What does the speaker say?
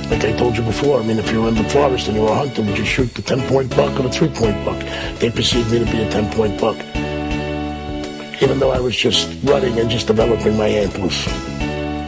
Like I told you before, if you were in the forest and you were a hunter, would you shoot the 10-point buck or the 3-point buck? They perceived me to be a 10-point buck, even though I was just running and just developing my antlers.